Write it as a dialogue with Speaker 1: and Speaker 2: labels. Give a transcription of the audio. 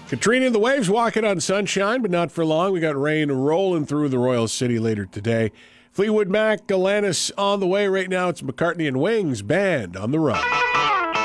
Speaker 1: Katrina and the Waves walking on sunshine, but not for long. We got rain rolling through the Royal City later today. Fleetwood Mac, Alanis on the way right now. It's McCartney and Wings Band on the Run.